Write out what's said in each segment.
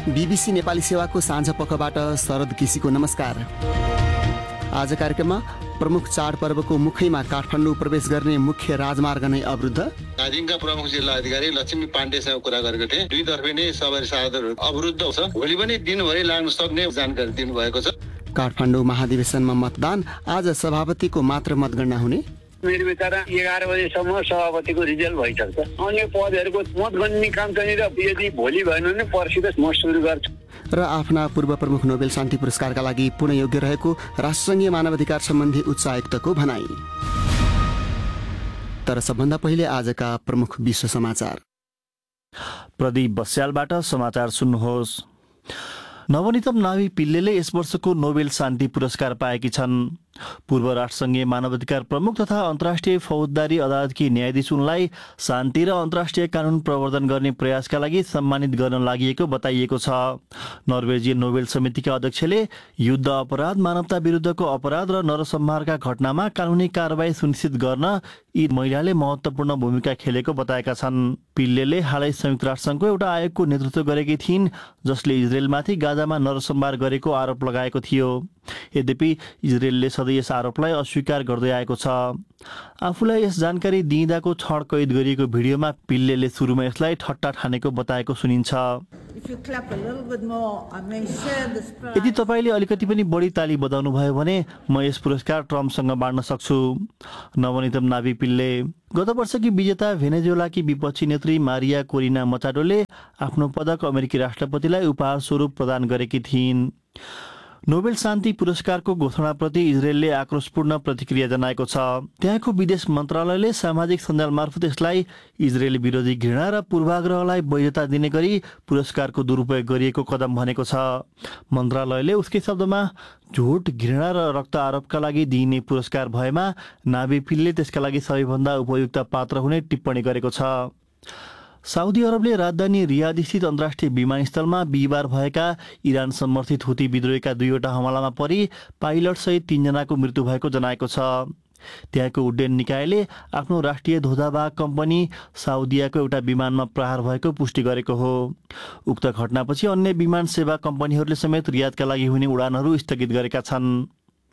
BBC Nepali सेवाको साँझ पखबाट शरद केसीको नमस्कार। आज कार्यक्रममा प्रमुख चाडपर्वको मुखैमा काठमाडौँ प्रवेश गर्ने मुख्य राजमार्ग नै अवरुद्ध। दार्जिलिङका प्रमुख जिल्ला अधिकारी लक्ष्मी पाण्डेसँग कुरा गरेको थिएँ। दुईतर्फे नै सवारी साधनहरू अवरुद्ध छ। भोलि पनि दिनभरि लाग्न सक्ने जानकारी दिनुभएको छ। काठमाडौँ महाधिवेशनमा मतदान। आज सभापतिको मात्र मतगणना हुने। मेरो विचार 11 बजेसम्म सभापतिको रिजल्ट भइसक्छ। अन्य पदहरूको मतगणनी काम चाहिँ यदि भोलि भएन भने पर्सि त म सुरु गर्छु। र आफ्ना पूर्व प्रमुख नोबेल शान्ति पुरस्कारका लागि पुनः योग्य रहेको राष्ट्रसङ्घीय मानवाधिकार सम्बन्धी उच्च आयुक्तको भनाई। तर सबभन्दा पहिले आजका प्रमुख विश्व समाचार। प्रदीप बस्यालबाट समाचार सुन्नुहोस्। नवनीतम नाभी पिल्लेले यस वर्षको नोबेल शान्ति पुरस्कार पाएकी छन्। पूर्व राष्ट्रसङ्घीय मानवाधिकार प्रमुख तथा अन्तर्राष्ट्रिय फौजदारी अदालतकी न्यायाधीश उनलाई शान्ति र अन्तर्राष्ट्रिय कानुन प्रवर्धन गर्ने प्रयासका लागि सम्मानित गर्न लागि बताइएको छ। नर्वेजियन नोबेल समितिका अध्यक्षले युद्ध अपराध, मानवता विरुद्धको अपराध र नरसंहारका घटनामा कानुनी कारबाही सुनिश्चित गर्न यी महिलाले महत्त्वपूर्ण भूमिका खेलेको बताएका छन्। पिल्लेले हालै संयुक्त राष्ट्रसङ्घको एउटा आयोगको नेतृत्व गरेकी थिइन्, जसले इजरायलमाथि गाजामा नरसंहार गरेको आरोप लगाएको थियो। यद्यपि इजरायलले सधैँ यस आरोपलाई अस्वीकार गर्दै आएको छ। आफूलाई यस जानकारी दिइँदाको क्षण कैद गरिएको भिडियोमा पिल्लेले सुरुमा यसलाई ठट्टा ठानेको बताएको सुनिन्छ। यदि तपाईँले अलिकति पनि बढी ताली बजाउनु भयो भने म यस पुरस्कार ट्रम्पसँग बाँड्न सक्छु। नवनीतम नाभी पिल्ले। गत वर्षकी विजेता भेनेजुएलाकी विपक्षी नेत्री मारिया कोरिना मचाडोले आफ्नो पदक अमेरिकी राष्ट्रपतिलाई उपहार स्वरूप प्रदान गरेकी थिइन्। नोबेल शान्ति पुरस्कारको घोषणाप्रति इजरायलले आक्रोशपूर्ण प्रतिक्रिया जनाएको छ। त्यहाँको विदेश मन्त्रालयले सामाजिक सञ्जाल मार्फत यसलाई इजरायली विरोधी घृणा र पूर्वाग्रहलाई वैधता दिने गरी पुरस्कारको दुरुपयोग गरिएको कदम भनेको छ। मन्त्रालयले उसकै शब्दमा झुट, घृणा र रक्त आरोपका लागि दिइने पुरस्कार भएमा नाभी पिल्ले त्यसका लागि सबैभन्दा उपयुक्त पात्र हुने टिप्पणी गरेको छ। साउदी अरबले राजधानी रियाद स्थित अन्तर्राष्ट्रिय विमानस्थलमा बिहिबार भएका इरान समर्थित हुती विद्रोहीका 2वटा हमलामा परि पाइलटसहित 3 जनाको मृत्यु भएको जनाएको छ। त्यहाँको उड्डयन निकायले आफ्नो राष्ट्रिय ध्वजावाहक कम्पनी साउदियाको एउटा विमानमा प्रहार भएको पुष्टि गरेको हो। उक्त घटनापछि अन्य विमान सेवा कम्पनीहरूले समेत रियादका लागि हुने उडानहरू स्थगित गरेका छन्।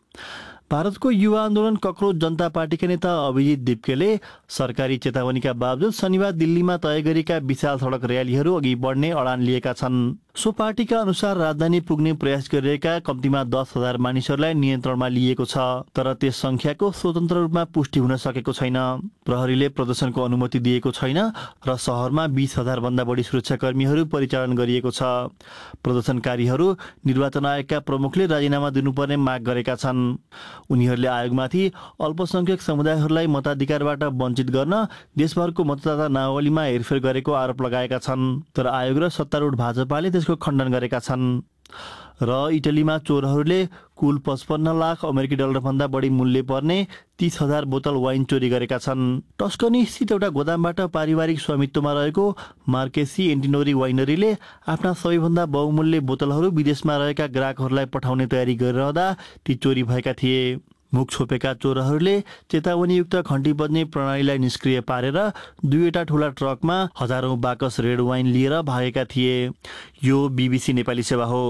भारतको युवा आन्दोलन कक्रोच जनता पार्टीका नेता अभिजित दिप्केले सरकारी चेतावनीका बावजुद शनिबार दिल्लीमा तय गरेका विशाल सडक र्यालीहरू अघि बढ्ने अडान लिएका छन्। सो पार्टीका अनुसार राजधानी पुग्ने प्रयास गरिरहेका कम्तीमा 10,000 मानिसहरूलाई नियन्त्रणमा लिएको छ, तर त्यस सङ्ख्याको स्वतन्त्र रूपमा पुष्टि हुन सकेको छैन। प्रहरीले प्रदर्शनको अनुमति दिएको छैन र शहरमा 20,000 भन्दा बढी सुरक्षाकर्मीहरू परिचालन गरिएको छ। प्रदर्शनकारीहरू निर्वाचन आयोगका प्रमुखले राजीनामा दिनुपर्ने माग गरेका छन्। उनीहरूले आयोगमाथि अल्पसंख्यक समुदायहरूलाई मताधिकारबाट वञ्चित गर्न देशभरको मतदाता नावलीमा हेरफेर गरेको आरोप लगाएका छन्, तर आयोग र सत्तारूढ भाजपाले त्यसको खण्डन गरेका छन्। र इटलीमा चोरहरूले कुल 55 लाख अमेरिकी डलरभन्दा बढी मूल्य पर्ने 30,000 बोतल वाइन चोरी गरेका छन्। टस्कनी स्थित एउटा गोदामबाट पारिवारिक स्वामित्वमा रहेको मार्केसी एन्टिनोरी वाइनरीले आफ्ना सबैभन्दा बहुमूल्य बोतलहरू विदेशमा रहेका ग्राहकहरूलाई पठाउने तयारी गरिरहँदा ती चोरी भएका थिए। मुख छोपेका चोरहरूले चेतावनीयुक्त घण्टी बज्ने प्रणालीलाई निष्क्रिय पारेर 2वटा ठूला ट्रकमा हजारौं बाकस रेड वाइन लिएर भागेका थिए। यो बीबीसी नेपाली सेवा हो।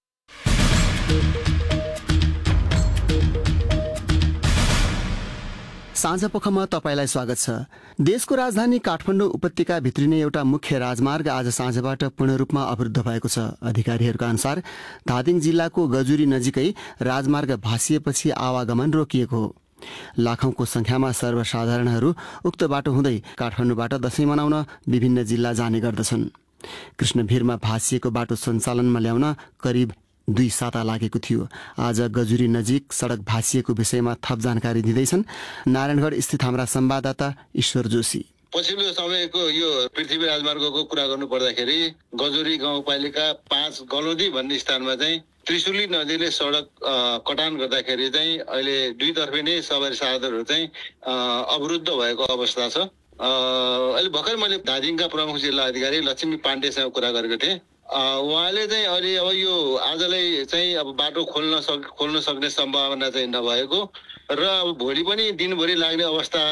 साँझ पखमा तपाईलाई स्वागत छ। देशको राजधानी काठमाडौँ उपत्यका भित्रिने एउटा मुख्य राजमार्ग आज साँझबाट पूर्ण रूपमा अवरुद्ध भएको छ। अधिकारीहरूका अनुसार धादिङ जिल्लाको गजुरी नजिकै राजमार्ग भासिएपछि आवागमन रोकिएको हो। लाखौंको संख्यामा सर्वसाधारणहरू उक्त बाटो हुँदै काठमाडौँबाट दशैं मनाउन विभिन्न जिल्ला जाने गर्दछन्। कृष्णभिरमा भासिएको बाटो सञ्चालनमा ल्याउन करिब 2 साता लागेको थियो। आज गजुरी नजिक सडक भासिएको विषयमा थप जानकारी दिँदैछन् नारायणगढ स्थित हाम्रा संवाददाता ईश्वर जोशी। पछिल्लो समयको यो पृथ्वी राजमार्गको कुरा गर्नु पर्दाखेरि गजुरी गाउँपालिका 5 गलौदी भन्ने स्थानमा चाहिँ त्रिशुली नदीले सडक कटान गर्दाखेरि चाहिँ अहिले दुईतर्फे नै सवारी साधनहरू चाहिँ अवरुद्ध भएको अवस्था छ। अहिले भर्खर मैले धादिङका प्रमुख जिल्ला अधिकारी लक्ष्मी पाण्डेसँग कुरा गरेको थिएँ। उहाँले चाहिँ अहिले अब यो आजलाई चाहिँ अब बाटो खोल्न सक्ने सम्भावना चाहिँ नभएको र अब भोलि पनि दिनभरि लाग्ने अवस्था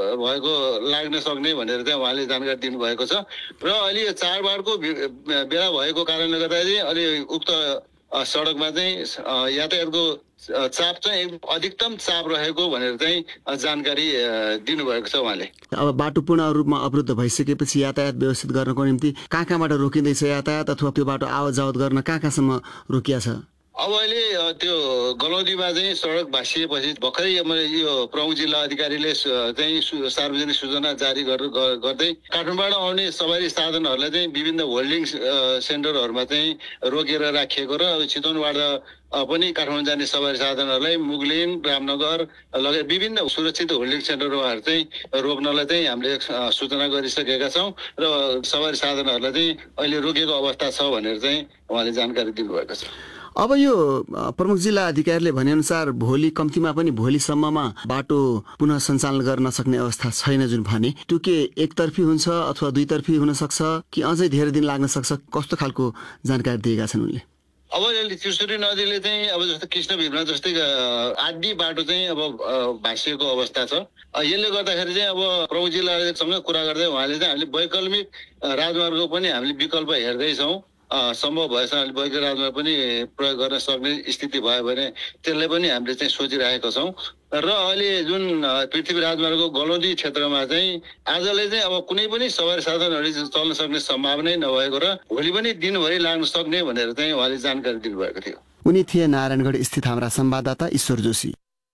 लाग्न सक्ने भनेर चाहिँ उहाँले जानकारी दिनुभएको छ र अहिले यो चाडबाडको बेला भएको कारणले गर्दा चाहिँ अहिले उक्त सडकमा चाहिँ यातायातको चाप चाहिँ अधिकतम चाप रहेको भनेर चाहिँ जानकारी दिनुभएको छ उहाँले। अब बाटो पूर्ण रूपमा अवरुद्ध भइसकेपछि यातायात व्यवस्थित गर्नको निम्ति कहाँबाट रोकिँदैछ यातायात अथवा त्यो बाटो आवत जावत गर्न कहाँसम्म रोकिया छ? अब अहिले त्यो गलौदीमा चाहिँ सडक भाँसिएपछि भर्खरै यो प्रमुख जिल्ला अधिकारीले चाहिँ सार्वजनिक सूचना जारी गर्दै काठमाडौँबाट आउने सवारी साधनहरूलाई चाहिँ विभिन्न होल्डिङ सेन्टरहरूमा चाहिँ रोकेर राखिएको र चितवनबाट पनि काठमाडौँ जाने सवारी साधनहरूलाई मुगलिन रामनगर लगायत विभिन्न सुरक्षित होल्डिङ सेन्टरहरू चाहिँ रोक्नलाई चाहिँ हामीले सूचना गरिसकेका छौँ र सवारी साधनहरूलाई चाहिँ अहिले रोकेको अवस्था छ भनेर चाहिँ उहाँले जानकारी दिनुभएको छ। अब यो प्रमुख जिल्ला अधिकारीले भनेअनुसार भोलि कम्तीमा पनि भोलिसम्ममा बाटो पुनः सञ्चालन गर्न सक्ने अवस्था छैन जुन भने त्यो के एकतर्फी हुन्छ अथवा दुईतर्फी हुन सक्छ कि अझै धेरै दिन लाग्न सक्छ, कस्तो खालको जानकारी दिएका छन् उनले? अब अहिले त्रिशुली नदीले चाहिँ अब जस्तो कृष्ण भिमना जस्तै आदि बाटो चाहिँ अब भाँसिएको अवस्था छ। यसले गर्दाखेरि चाहिँ अब प्रमुख जिल्लासँग कुरा गर्दै उहाँले चाहिँ हामीले वैकल्पिक राजमार्गको पनि हामीले विकल्प हेर्दैछौँ, सम्भव भएसम्म वैकल्पिक राजमार्ग पनि प्रयोग गर्न सक्ने स्थिति भयो भने त्यसलाई पनि हामीले चाहिँ सोचिरहेका छौँ र अहिले जुन पृथ्वी राजमार्गको गलौदी क्षेत्रमा चाहिँ आजले चाहिँ अब कुनै पनि सवारी साधनहरू चल्न सक्ने सम्भावना नभएको र भोलि पनि दिनभरि लाग्न सक्ने भनेर चाहिँ उहाँले जानकारी दिनुभएको थियो। उनी थिए नारायणगढ स्थित हाम्रा संवाददाता ईश्वर जोशी।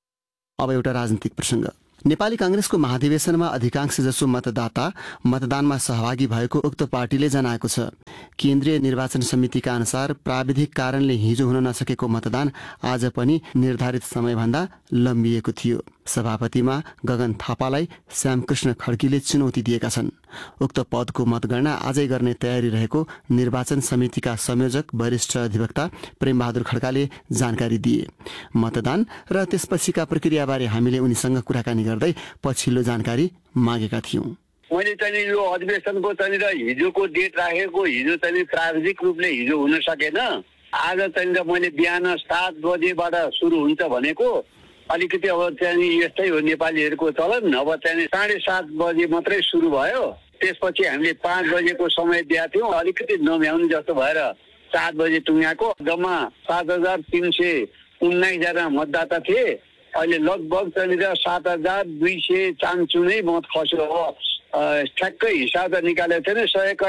अब एउटा राजनीतिक प्रसङ्ग। नेपाली कांग्रेसको महाधिवेशनमा अधिकांश जसो मतदाता मतदानमा सहभागी भएको उक्त पार्टीले जनाएको छ। केन्द्रीय निर्वाचन समितिका अनुसार प्राविधिक कारणले हिजो हुन नसकेको मतदान आज पनि निर्धारित समयभन्दा लम्बिएको थियो। सभापतिमा गगन थापालाई श्यामकृष्ण खड्कीले चुनौती दिएका छन्। उक्त पदको मतगणना आजै गर्ने तयारी रहेको निर्वाचन समितिका संयोजक वरिष्ठ अधिवक्ता प्रेमबहादुर खड्काले जानकारी दिए। मतदान र त्यसपछिका प्रक्रियाबारे हामीले उनीसँग कुराकानी गर्दै पछिल्लो जानकारी मागेका थियौं। मैले चाहिँ यो अधिवेशनको चाहिँ हिजोको डेट राखेको हिजो चाहिँ प्राविधिक रूपले हिजो हुन सकेन। आज चाहिँ मैले बिहान 7 बजेबाट सुरु हुन्छ भनेको अलिकति अब चाहिँ यस्तै हो नेपालीहरूको चलन। अब चाहिँ 7:30 बजे मात्रै सुरु भयो। त्यसपछि हामीले 5 बजेको समय दिएका थियौँ। अलिकति नभ्याउने जस्तो भएर 7 बजे टुङ्गाको जम्मा 7,319 जना मतदाता थिए। अहिले लगभग चाहिँ 7,294 मत खस्यो। ठ्याक्कै हिसाब निकालेको थिएन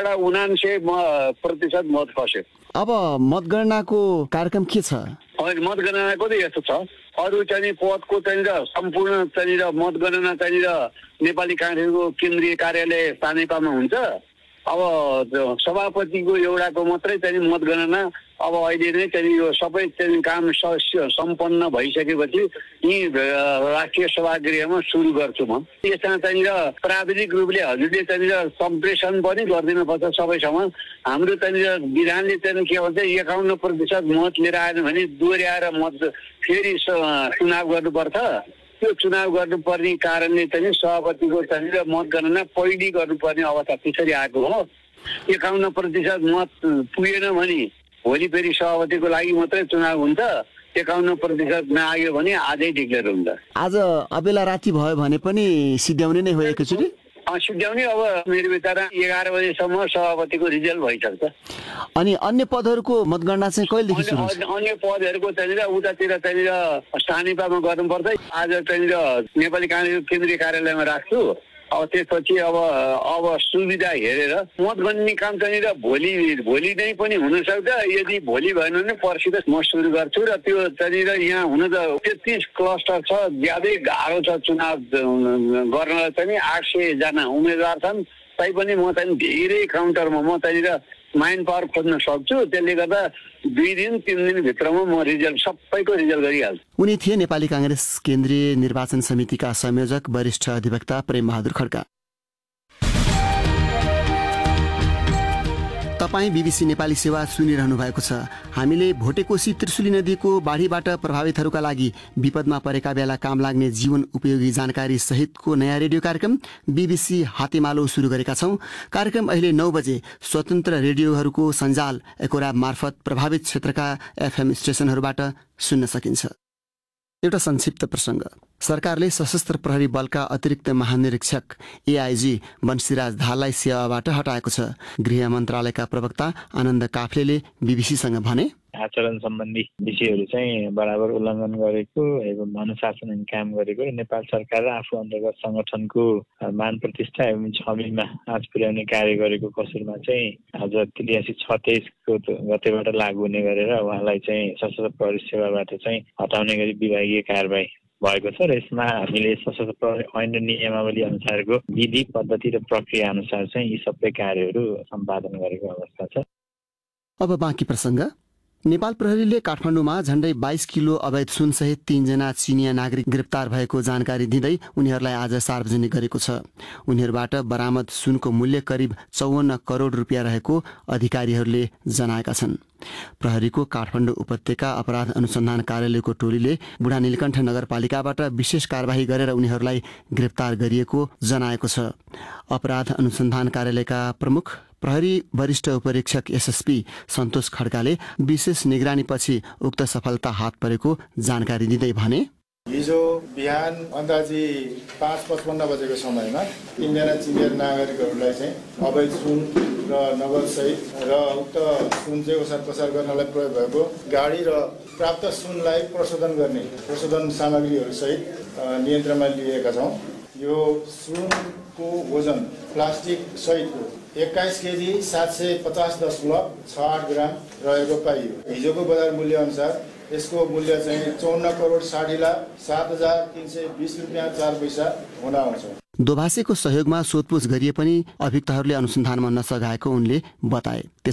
100% मत खस्यो। अब मतगणनाको कार्यक्रम के छ? मतगणनाको त यस्तो छ, अरू चाहिँ पदको चाहिँ सम्पूर्ण चाहिँ मतगणना चाहिँ नेपाली कांग्रेसको केन्द्रीय कार्यालय पानेपामा हुन्छ। अब सभापतिको एउटाको मात्रै चाहिँ मतगणना अब अहिले नै चाहिँ यो सबै चाहिँ काम सम्पन्न भइसकेपछि यी राष्ट्रिय सभागृहमा सुरु गर्छु म। यसमा चाहिँ प्राविधिक रूपले हजुरले चाहिँ सम्प्रेषण पनि गरिदिनु पर्छ सबैसँग। हाम्रो चाहिँ विधानले चाहिँ के भन्छ 51% मत लिएर आएन भने दोहोऱ्याएर मत फेरि चुनाव गर्नुपर्छ। त्यो चुनाव गर्नुपर्ने कारणले चाहिँ सभापतिको चाहिँ मतगणना पहिले गर्नुपर्ने अवस्था त्यसरी आएको हो। 51% मत पुगेन भने भोलि फेरि सभापतिको लागि मात्रै चुनाव हुन्छ। 51% नआयो भने आजै डिक्लेयर हुन्छ। आज अबेला राति भयो भने पनि सिध्याउने नै हो एकैचोटि? सिध्याउने। अब मेरो विचारमा 11 बजेसम्म सभापतिको रिजल्ट भइसक्छ। अनि अन्य पदहरूको मतगणना चाहिँ कहिलेदेखि सुरु हुन्छ? अन्य पदहरूको चाहिँ उतातिर चाहिँ सानेपामा गर्नुपर्छ। आज चाहिँ नेपाली कांग्रेस केन्द्रीय कार्यालयमा राख्छु। अब त्यसपछि अब सुविधा हेरेर मतगणना काम चाहिँ भोलि नै पनि हुनसक्छ। यदि भोलि भएन भने पर्सि त म सुरु गर्छु र त्यो चाहिँ यहाँ हुन त 33 क्लस्टर छ। ज्यादै गाह्रो छ चुनाव गर्न चाहिँ 800 जना उम्मेदवार छन्। तैपनि म चाहिँ धेरै काउन्टरमा म चाहिँ माइन पावर खोज्न सक्छु। त्यसले गर्दा 2 दिन 3 दिनभित्रमा म रिजल्ट सबैको रिजल्ट गरिहाल्छु। उनी थिए नेपाली कांग्रेस केन्द्रीय निर्वाचन समितिका संयोजक वरिष्ठ अधिवक्ता प्रेमबहादुर खड्का। तपाईँ बीबीसी नेपाली सेवा सुनिरहनु भएको छ। हामीले भोटेकोशी त्रिशुली नदीको बाढीबाट प्रभावितहरूका लागि विपदमा परेका बेला काम लाग्ने जीवन उपयोगी जानकारी सहितको नयाँ रेडियो कार्यक्रम बीबीसी हातेमालो सुरु गरेका छौँ। कार्यक्रम अहिले 9 बजे स्वतन्त्र रेडियोहरूको सञ्जाल एकोरा मार्फत प्रभावित क्षेत्रका एफएम स्टेसनहरूबाट सुन्न सकिन्छ। एउटा संक्षिप्त प्रसङ्ग। सरकारले सशस्त्र प्रहरी बलका अतिरिक्त महानिरीक्षक एआइजी बन्सीराज धाललाई सेवाबाट हटाएको छ। गृह मन्त्रालयका प्रवक्ता आनन्द काफ्लेले बीबीसीसँग भने, आचरण सम्बन्धी विषयहरू चाहिँ बराबर उल्लङ्घन गरेको एवं अनुशासन काम गरेको नेपाल सरकार र आफू अन्तर्गत संगठनको मान प्रतिष्ठा एवं छविमा आँच पुर्याउने कार्य गरेको कसुरमा चाहिँ आज 83/26 गतेबाट लागू हुने गरेर उहाँलाई चाहिँ सशस्त्र प्रहरी सेवाबाट चाहिँ हटाउने गरी विभागीय कारबाही भएको छ र यसमा हामीले सशस्त्र प्रहरी ऐन र नियमावली अनुसारको विधि पद्धति र प्रक्रिया अनुसार चाहिँ यी सबै कार्यहरू सम्पादन गरेको अवस्था छ। अब बाँकी प्रसङ्ग। नेपाल प्रहरीले काठमाडौँमा झण्डै 22 किलो अवैध सुनसहित 3 जना चिनिया नागरिक गिरफ्तार भएको जानकारी दिँदै उनीहरूलाई आज सार्वजनिक गरेको छ। उनीहरूबाट बरामद सुनको मूल्य करिब 54 करोड रुपियाँ रहेको अधिकारीहरूले जनाएका छन्। प्रहरीको काठमाडौँ उपत्यका अपराध अनुसन्धान कार्यालयको टोलीले बुढा नीलकण्ठ नगरपालिकाबाट विशेष कारबाही गरेर उनीहरूलाई गिरफ्तार गरिएको जनाएको छ। अपराध अनुसन्धान कार्यालयका प्रमुख प्रहरी वरिष्ठ उपरीक्षक एसएसपी सन्तोष खड्काले विशेष निगरानीपछि उक्त सफलता हात परेको जानकारी दिँदै भने, हिजो बिहान अन्दाजी 5:55 बजेको समयमा 3 जना चिनिया नागरिकहरूलाई चाहिँ अवैध सुन र नगदसहित र उक्त सुन चाहिँ ओसार पसार गर्नलाई प्रयोग भएको गाडी र प्राप्त सुनलाई प्रशोधन सामग्रीहरू सहित नियन्त्रणमा लिएका छौँ। यो सुनको वजन प्लास्टिक सहितको 21 केजी 750.68 ग्राम रहेको पाइयो। हिजोको बजार मूल्य अनुसार यसको मूल्य चाहिँ 54 करोड 60,07,320 रुपियाँ 4 पैसा हुन आउँछ। दोभाषीको सहयोगमा सोधपुछ गरिए पनि अभियुक्तहरूले अनुसन्धानमा नसघाएको उनले बताए।